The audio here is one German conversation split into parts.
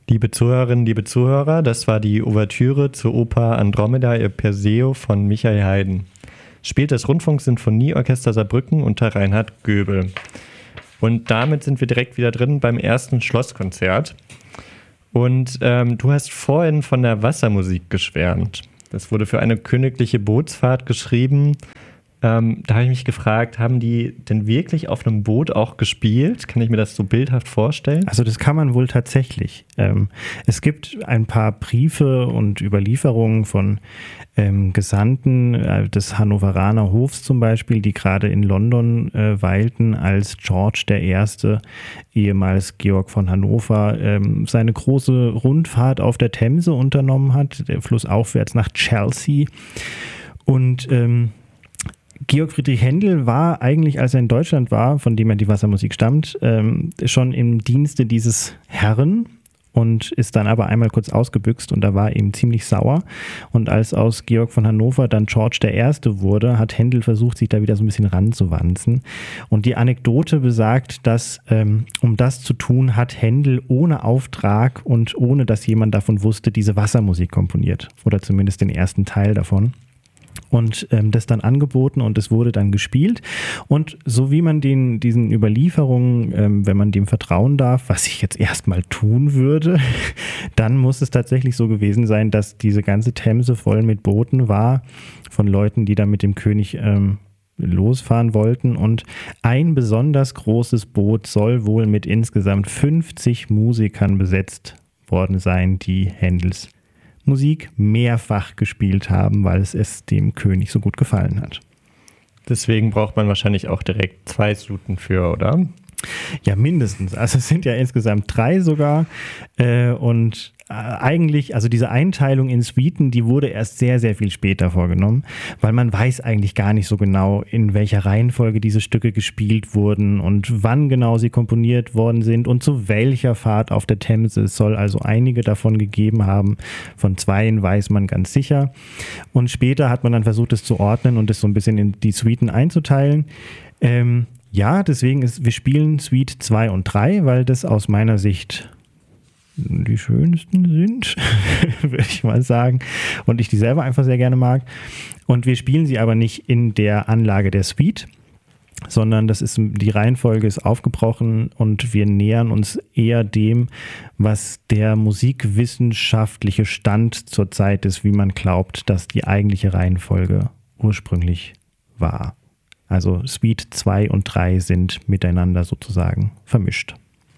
Liebe Zuhörerinnen, liebe Zuhörer, das war die Ouvertüre zur Oper Andromeda e Perseo von Michael Haydn. Spielt das Rundfunksinfonieorchester Saarbrücken unter Reinhard Göbel. Und damit sind wir direkt wieder drin beim ersten Schlosskonzert. Und du hast vorhin von der Wassermusik geschwärmt. Das wurde für eine königliche Bootsfahrt geschrieben. Da habe ich mich gefragt, haben die denn wirklich auf einem Boot auch gespielt? Kann ich mir das so bildhaft vorstellen? Also das kann man wohl tatsächlich. Es gibt ein paar Briefe und Überlieferungen von Gesandten des Hannoveraner Hofs zum Beispiel, die gerade in London weilten, als George I., ehemals Georg von Hannover, seine große Rundfahrt auf der Themse unternommen hat, der flussaufwärts nach Chelsea. Und Georg Friedrich Händel war eigentlich, als er in Deutschland war, von dem ja die Wassermusik stammt, schon im Dienste dieses Herren und ist dann aber einmal kurz ausgebüxt und da war ihm ziemlich sauer. Und als aus Georg von Hannover dann George I. wurde, hat Händel versucht, sich da wieder so ein bisschen ranzuwanzen. Und die Anekdote besagt, dass um das zu tun, hat Händel ohne Auftrag und ohne, dass jemand davon wusste, diese Wassermusik komponiert. Oder zumindest den ersten Teil davon. Und das dann angeboten und es wurde dann gespielt. Und so wie man diesen Überlieferungen, wenn man dem vertrauen darf, was ich jetzt erstmal tun würde, dann muss es tatsächlich so gewesen sein, dass diese ganze Themse voll mit Booten war, von Leuten, die da mit dem König losfahren wollten. Und ein besonders großes Boot soll wohl mit insgesamt 50 Musikern besetzt worden sein, die Händels Musik mehrfach gespielt haben, weil es dem König so gut gefallen hat. Deswegen braucht man wahrscheinlich auch direkt 2 Suiten für, oder? Ja, mindestens. Also es sind ja insgesamt 3 sogar. Und eigentlich, also diese Einteilung in Suiten, die wurde erst sehr, sehr viel später vorgenommen, weil man weiß eigentlich gar nicht so genau, in welcher Reihenfolge diese Stücke gespielt wurden und wann genau sie komponiert worden sind und zu welcher Fahrt auf der Themse. Es soll also einige davon gegeben haben. Von 2 weiß man ganz sicher. Und später hat man dann versucht, es zu ordnen und es so ein bisschen in die Suiten einzuteilen. Ja, deswegen wir spielen Suite 2 und 3, weil das aus meiner Sicht die schönsten sind, würde ich mal sagen. Und ich die selber einfach sehr gerne mag. Und wir spielen sie aber nicht in der Anlage der Suite, sondern die Reihenfolge ist aufgebrochen und wir nähern uns eher dem, was der musikwissenschaftliche Stand zur Zeit ist, wie man glaubt, dass die eigentliche Reihenfolge ursprünglich war. Also Suite 2 und 3 sind miteinander sozusagen vermischt.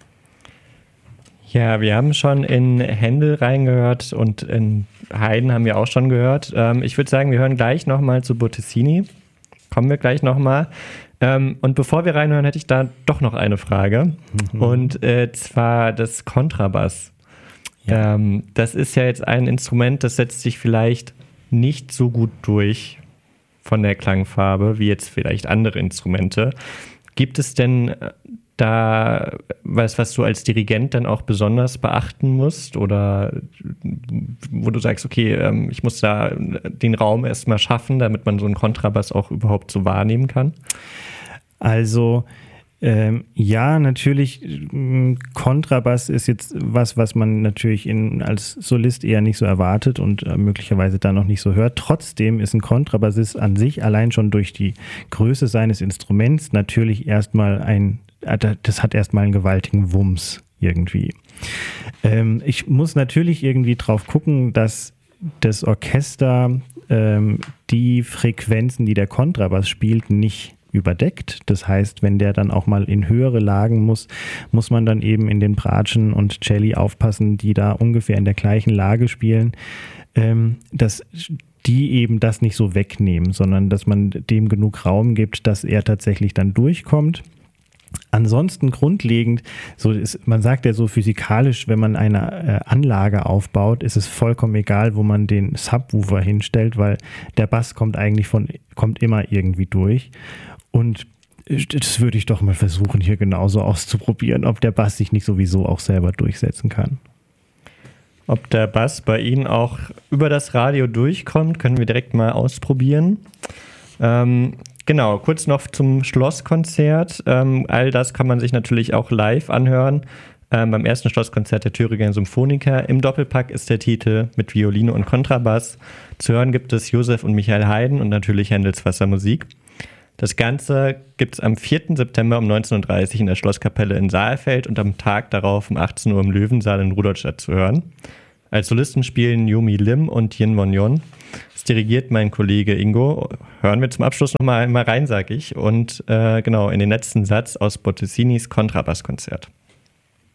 Ja, wir haben schon in Händel reingehört und in Haydn haben wir auch schon gehört. Ich würde sagen, wir hören gleich nochmal zu Bottesini. Kommen wir gleich nochmal. Und bevor wir reinhören, hätte ich da doch noch eine Frage. Und zwar das Kontrabass. Ja. Das ist ja jetzt ein Instrument, das setzt sich vielleicht nicht so gut durch von der Klangfarbe wie jetzt vielleicht andere Instrumente. Gibt es denn da was du als Dirigent dann auch besonders beachten musst oder wo du sagst, okay, ich muss da den Raum erstmal schaffen, damit man so einen Kontrabass auch überhaupt so wahrnehmen kann? Also ja, natürlich, Kontrabass ist jetzt was man natürlich als Solist eher nicht so erwartet und möglicherweise dann noch nicht so hört. Trotzdem ist ein Kontrabassist an sich allein schon durch die Größe seines Instruments natürlich das hat erstmal einen gewaltigen Wumms irgendwie. Ich muss natürlich irgendwie drauf gucken, dass das Orchester die Frequenzen, die der Kontrabass spielt, nicht überdeckt. Das heißt, wenn der dann auch mal in höhere Lagen muss man dann eben in den Bratschen und Celli aufpassen, die da ungefähr in der gleichen Lage spielen, dass die eben das nicht so wegnehmen, sondern dass man dem genug Raum gibt, dass er tatsächlich dann durchkommt. Ansonsten grundlegend, man sagt ja so physikalisch, wenn man eine Anlage aufbaut, ist es vollkommen egal, wo man den Subwoofer hinstellt, weil der Bass kommt immer irgendwie durch. Und das würde ich doch mal versuchen, hier genauso auszuprobieren, ob der Bass sich nicht sowieso auch selber durchsetzen kann. Ob der Bass bei Ihnen auch über das Radio durchkommt, können wir direkt mal ausprobieren. Genau, kurz noch zum Schlosskonzert. All das kann man sich natürlich auch live anhören. beim ersten Schlosskonzert der Thüringer Symphoniker. Im Doppelpack ist der Titel mit Violine und Kontrabass. Zu hören gibt es Josef und Michael Haydn und natürlich Händels Wassermusik. Das Ganze gibt es am 4. September um 19.30 Uhr in der Schlosskapelle in Saalfeld und am Tag darauf um 18 Uhr im Löwensaal in Rudolstadt zu hören. Als Solisten spielen Yomi Lim und Yin Won-Yon. Das dirigiert mein Kollege Ingo. Hören wir zum Abschluss noch mal rein, sag ich. Und genau, in den letzten Satz aus Bottesinis Kontrabasskonzert.